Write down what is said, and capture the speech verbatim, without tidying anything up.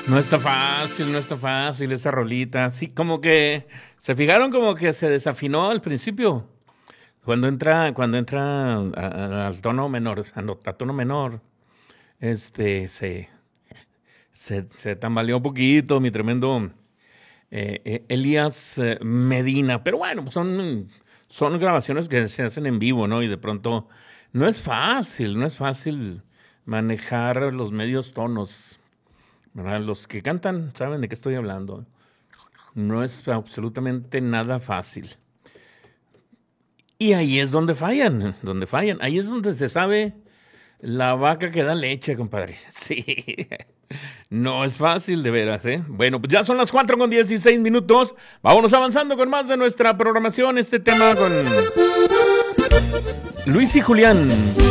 No está fácil, no está fácil esa rolita. Sí, como que se fijaron como que se desafinó al principio. Cuando entra, cuando entra a- a- al tono menor, a, no- a tono menor, este, se, se, se tambaleó un poquito, mi tremendo eh, eh, Elías eh, Medina. Pero bueno, pues son, son grabaciones que se hacen en vivo, ¿no? Y de pronto no es fácil, no es fácil manejar los medios tonos, ¿verdad? Los que cantan saben de qué estoy hablando. No es absolutamente nada fácil. Y ahí es donde fallan, donde fallan. Ahí es donde se sabe la vaca que da leche, compadre. Sí. No es fácil, de veras, ¿eh? Bueno, pues ya son las cuatro con dieciséis minutos. Vámonos avanzando con más de nuestra programación. Este tema con Luis y Julián.